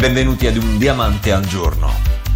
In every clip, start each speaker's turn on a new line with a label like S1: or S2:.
S1: Benvenuti ad Un Diamante al Giorno.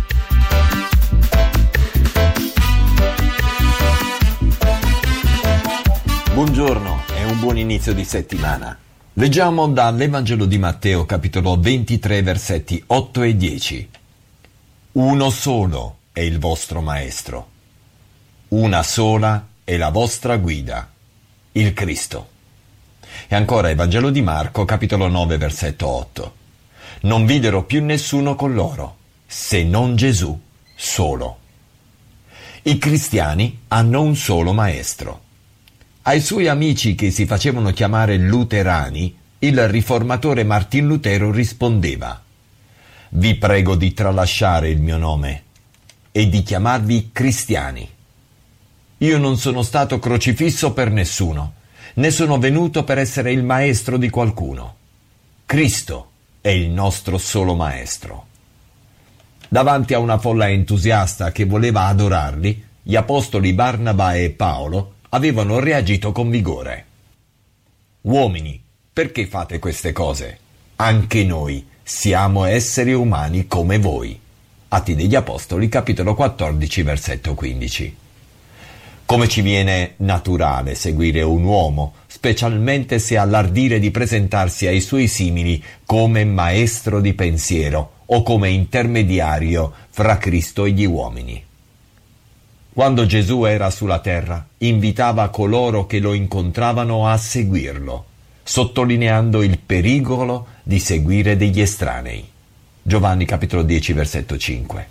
S1: Buongiorno e un buon inizio di settimana. Leggiamo dall'Evangelo di Matteo, capitolo 23, versetti 8 e 10. Uno solo è il vostro Maestro. Una sola è la vostra guida, il Cristo. E ancora Evangelo di Marco, capitolo 9, versetto 8. Non videro più nessuno con loro, se non Gesù solo. I cristiani hanno un solo Maestro. Ai suoi amici che si facevano chiamare luterani, il riformatore Martin Lutero rispondeva: «Vi prego di tralasciare il mio nome e di chiamarvi cristiani. Io non sono stato crocifisso per nessuno, né sono venuto per essere il maestro di qualcuno. Cristo è il nostro solo Maestro». Davanti a una folla entusiasta che voleva adorarli, gli apostoli Barnaba e Paolo avevano reagito con vigore. «Uomini, perché fate queste cose? Anche noi siamo esseri umani come voi». Atti degli Apostoli, capitolo 14, versetto 15. Come ci viene naturale seguire un uomo, specialmente se ha l'ardire di presentarsi ai suoi simili come maestro di pensiero o come intermediario fra Cristo e gli uomini. Quando Gesù era sulla terra, invitava coloro che lo incontravano a seguirlo, sottolineando il pericolo di seguire degli estranei. Giovanni capitolo 10, versetto 5.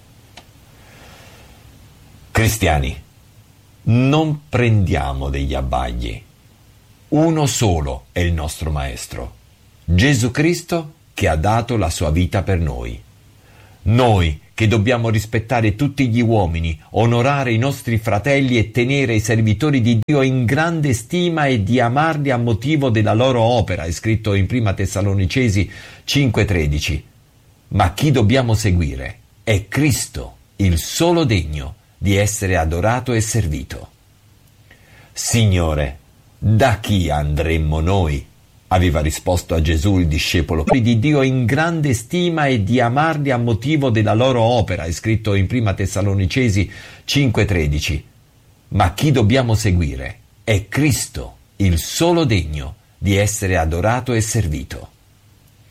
S1: Cristiani, non prendiamo degli abbagli. Uno solo è il nostro Maestro, Gesù Cristo, che ha dato la sua vita per noi. Noi che dobbiamo rispettare tutti gli uomini, onorare i nostri fratelli e tenere i servitori di Dio in grande stima e di amarli a motivo della loro opera, è scritto in Prima Tessalonicesi 5,13. Ma chi dobbiamo seguire è Cristo, il solo degno di essere adorato e servito. «Signore, da chi andremmo noi?» aveva risposto a Gesù il discepolo di Dio in grande stima e di amarli a motivo della loro opera, è scritto in Prima Tessalonicesi 5,13. Ma chi dobbiamo seguire è Cristo, il solo degno di essere adorato e servito.